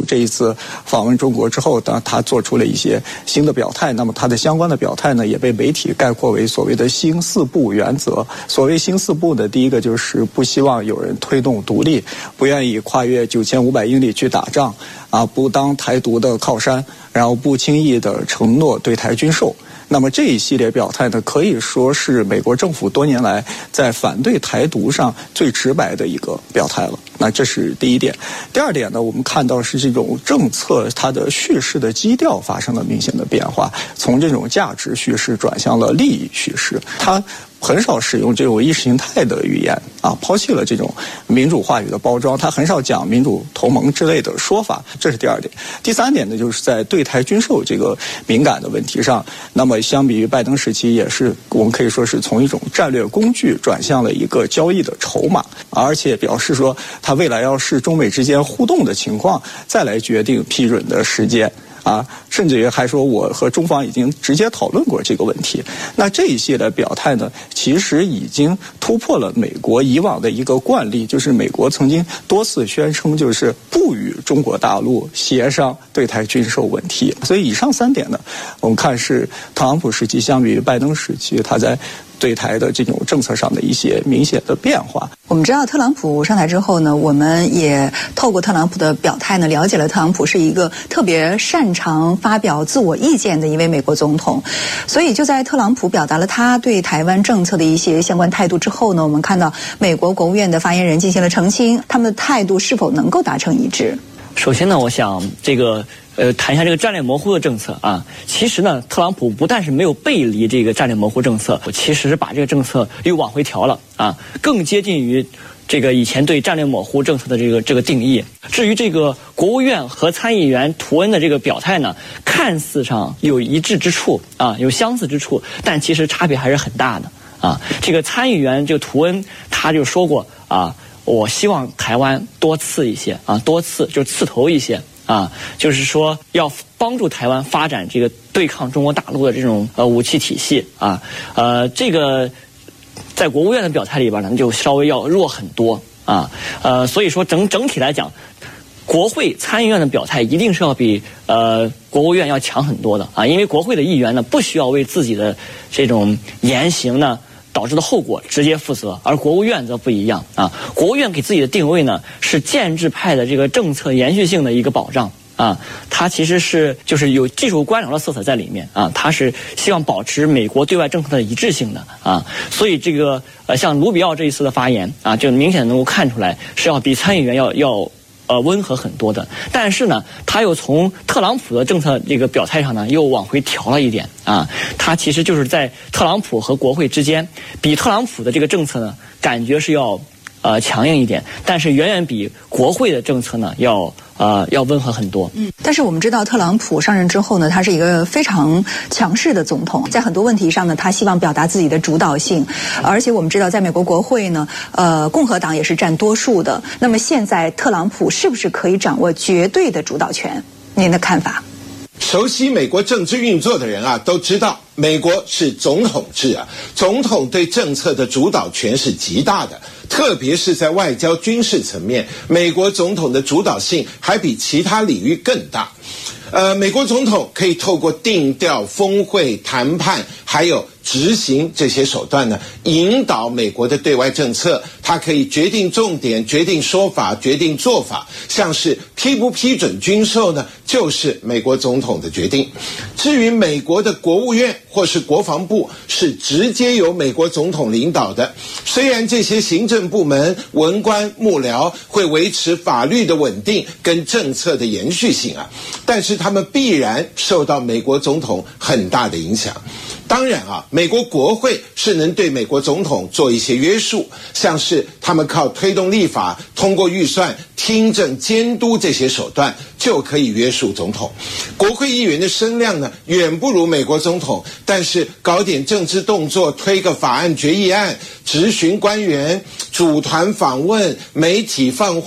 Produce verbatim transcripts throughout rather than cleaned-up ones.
府这一次访问中国之后呢，他做出了一些新的表态。那么他的相关的表态呢，也被媒体概括为所谓的新四不原则。所谓新四不的第一个就是不希望有人推动独立，不愿意跨越九千五百英里去打仗，啊，不当台独的靠山，然后不轻易的承诺对台军售。那么这一系列表态呢，可以说是美国政府多年来在反对台独上最直白的一个表态了。那这是第一点。第二点呢，我们看到是这种政策它的叙事的基调发生了明显的变化，从这种价值叙事转向了利益叙事。它很少使用这种意识形态的语言啊，抛弃了这种民主话语的包装，他很少讲民主同盟之类的说法，这是第二点。第三点呢，就是在对台军售这个敏感的问题上，那么相比于拜登时期，也是我们可以说是从一种战略工具转向了一个交易的筹码，而且表示说他未来要视中美之间互动的情况再来决定批准的时间。啊，甚至于还说我和中方已经直接讨论过这个问题。那这一系列表态呢，其实已经突破了美国以往的一个惯例，就是美国曾经多次宣称就是不与中国大陆协商对台军售问题。所以以上三点呢，我们看是特朗普时期相比于拜登时期，他在对台的这种政策上的一些明显的变化。 我们知道特朗普上台之后呢，我们也透过特朗普的表态呢，了解了特朗普是一个特别擅长发表自我意见的一位美国总统。所以就在特朗普表达了他对台湾政策的一些相关态度之后呢，我们看到美国国务院的发言人进行了澄清，他们的态度是否能够达成一致。 首先呢，我想这个呃谈一下这个战略模糊的政策啊。其实呢，特朗普不但是没有背离这个战略模糊政策，其实把这个政策又往回调了啊，更接近于这个以前对战略模糊政策的这个这个定义。至于这个国务院和参议员图恩的这个表态呢，看似上有一致之处啊，有相似之处，但其实差别还是很大的啊。这个参议员这个图恩他就说过啊，我希望台湾多刺一些啊，多刺就刺头一些啊，就是说要帮助台湾发展这个对抗中国大陆的这种呃武器体系啊，呃，这个在国务院的表态里边呢，就稍微要弱很多啊，呃，所以说整整体来讲，国会参议院的表态一定是要比呃国务院要强很多的啊，因为国会的议员呢不需要为自己的这种言行呢导致的后果直接负责，而国务院则不一样啊。国务院给自己的定位呢是建制派的这个政策延续性的一个保障啊，它其实是就是有技术官僚的色彩在里面啊，它是希望保持美国对外政策的一致性的啊，所以这个呃像卢比奥这一次的发言啊，就明显能够看出来是要比参议员要要。呃，温和很多的，但是呢，他又从特朗普的政策这个表态上呢，又往回调了一点啊。他其实就是在特朗普和国会之间，比特朗普的这个政策呢，感觉是要呃强硬一点，但是远远比国会的政策呢要呃要温和很多。 嗯，但是我们知道特朗普上任之后呢，他是一个非常强势的总统，在很多问题上呢，他希望表达自己的主导性，而且我们知道在美国国会呢，呃，共和党也是占多数的。那么现在特朗普是不是可以掌握绝对的主导权？您的看法？ 熟悉美国政治运作的人啊，都知道美国是总统制啊，总统对政策的主导权是极大的，特别是在外交军事层面，美国总统的主导性还比其他领域更大。呃，美国总统可以透过定调、峰会、谈判，还有执行这些手段呢，引导美国的对外政策。他可以决定重点、决定说法、决定做法，像是批不批准军售呢，就是美国总统的决定。至于美国的国务院或是国防部，是直接由美国总统领导的。虽然这些行政部门、文官、幕僚会维持法律的稳定跟政策的延续性啊，但是他们必然受到美国总统很大的影响。当然啊，美国国会是能对美国总统做一些约束，像是他们靠推动立法、通过预算、听证、监督这些手段就可以约束总统。国会议员的声量呢，远不如美国总统，但是搞点政治动作，推个法案决议案，质询官员、组团访问、媒体放话，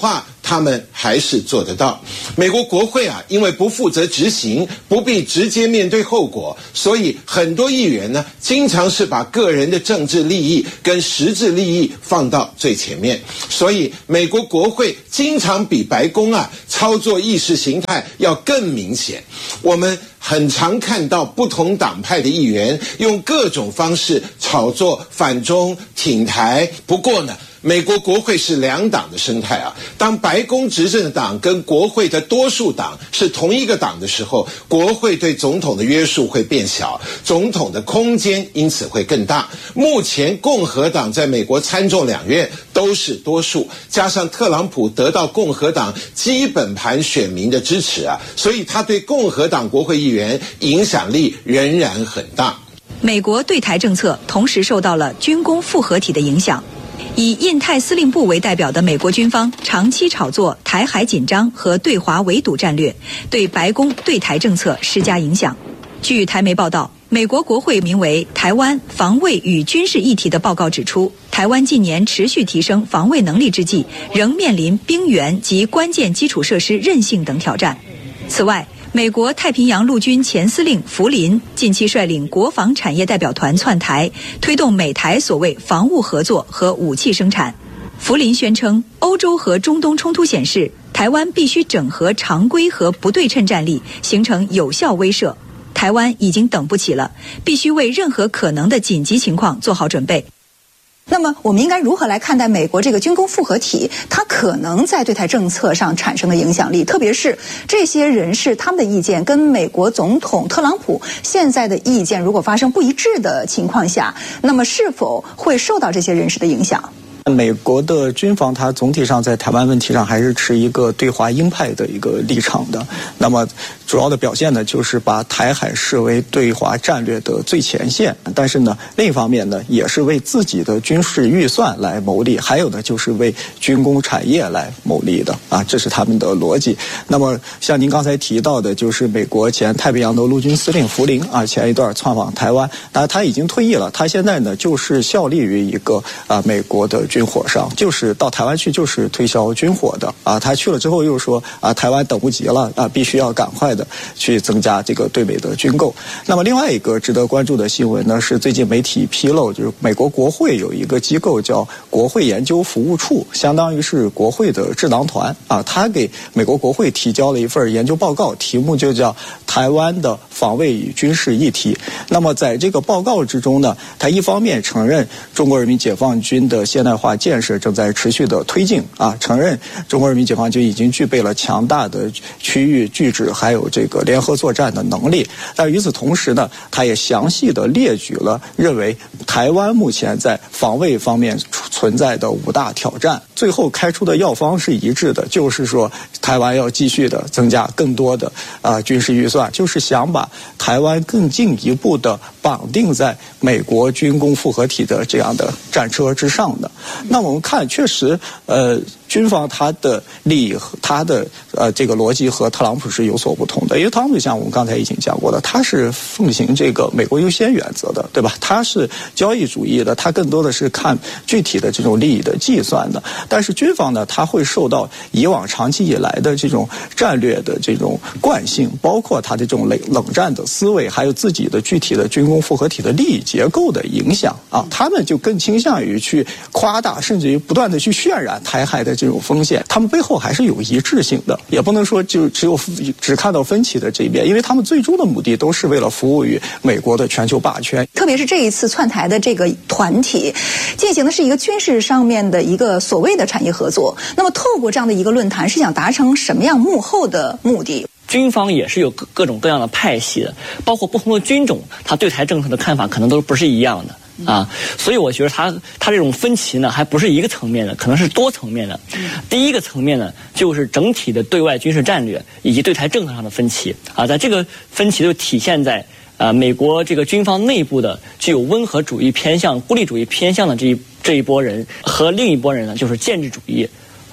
他们还是做得到。美国国会啊，因为不负责执行，不必直接面对后果，所以很多议员呢，经常是把个人的政治利益跟实质利益放到最前面。所以美国国会经常比白宫啊操作意识形态要更明显。我们很常看到不同党派的议员用各种方式炒作反中挺台。不过呢，美国国会是两党的生态啊，当白宫执政党跟国会的多数党是同一个党的时候，国会对总统的约束会变小，总统的空间因此会更大。目前共和党在美国参众两院都是多数，加上特朗普得到共和党基本盘选民的支持啊，所以他对共和党国会议员影响力仍然很大。 美国对台政策同时受到了军工复合体的影响。以印太司令部为代表的美国军方长期炒作台海紧张和对华围堵战略，对白宫对台政策施加影响。据台媒报道，美国国会名为《台湾防卫与军事议题》的报告指出，台湾近年持续提升防卫能力之际，仍面临兵源及关键基础设施韧性等挑战。此外，美国太平洋陆军前司令福林近期率领国防产业代表团窜台，推动美台所谓防务合作和武器生产。福林宣称，欧洲和中东冲突显示，台湾必须整合常规和不对称战力，形成有效威慑。台湾已经等不起了，必须为任何可能的紧急情况做好准备。那么我们应该如何来看待美国这个军工复合体它可能在对台政策上产生的影响力，特别是这些人士他们的意见跟美国总统特朗普现在的意见如果发生不一致的情况下，那么是否会受到这些人士的影响？ 美国的军方它总体上在台湾问题上还是持一个对华鹰派的一个立场的。那么主要的表现呢，就是把台海视为对华战略的最前线。但是呢，另一方面呢，也是为自己的军事预算来谋利，还有呢，就是为军工产业来谋利的啊，这是他们的逻辑。那么像您刚才提到的，就是美国前太平洋的陆军司令福林啊，前一段窜访台湾，那他已经退役了，他现在呢就是效力于一个啊美国的军火商，就是到台湾去就是推销军火的啊。他去了之后又说啊，台湾等不及了啊，必须要赶快的去增加这个对美的军购。那么另外一个值得关注的新闻呢，是最近媒体披露，就是美国国会有一个机构叫国会研究服务处，相当于是国会的智囊团啊，他给美国国会提交了一份研究报告，题目就叫台湾的防卫与军事议题。那么在这个报告之中呢，他一方面承认中国人民解放军的现代化建设正在持续的推进啊，承认中国人民解放军已经具备了强大的区域拒止还有这个联合作战的能力。但与此同时呢，他也详细的列举了认为台湾目前在防卫方面存在的五大挑战，最后开出的药方是一致的，就是说台湾要继续的增加更多的啊、呃、军事预算，就是想把台湾更进一步的绑定在美国军工复合体的这样的战车之上的。那我们看，确实，呃，军方它的利益和它的呃这个逻辑和特朗普是有所不同的，因为特朗普像我们刚才已经讲过的，他是奉行这个美国优先原则的，对吧？他是交易主义的，他更多的是看具体的这种利益的计算的。但是军方呢，他会受到以往长期以来的这种战略的这种惯性，包括他的这种冷冷战的思维，还有自己的具体的军工复合体的利益结构的影响啊，他们就更倾向于去夸大，甚至于不断的去渲染台海的这种风险。他们背后还是有一致性的，也不能说就只有只看到分歧的这一边，因为他们最终的目的都是为了服务于美国的全球霸权。 特别是这一次窜台的这个团体进行的是一个军事上面的一个所谓的产业合作，那么透过这样的一个论坛是想达成什么样幕后的目的？ 军方也是有各各种各样的派系的，包括不同的军种，他对台政策的看法可能都不是一样的。啊，所以我觉得他他这种分歧呢，还不是一个层面的，可能是多层面的。第一个层面呢，就是整体的对外军事战略以及对台政策上的分歧啊，在这个分歧就体现在呃美国这个军方内部的具有温和主义偏向、孤立主义偏向的这一这一波人和另一波人呢，就是建制主义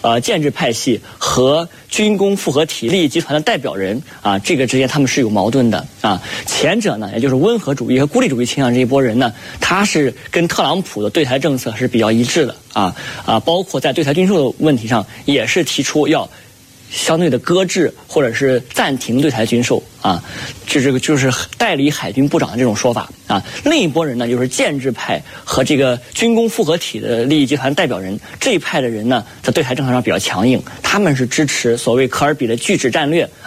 呃建制派系和军工复合体利益集团的代表人啊，这个之间他们是有矛盾的啊。前者呢，也就是温和主义和孤立主义倾向这一波人呢，他是跟特朗普的对台政策是比较一致的啊啊，包括在对台军售的问题上，也是提出要相对的搁置或者是暂停对台军售啊，就这个就是代理海军部长的这种说法啊。另一拨人呢，就是建制派和这个军工复合体的利益集团代表人，这一派的人呢，在对台政策上比较强硬，他们是支持所谓科尔比的拒止战略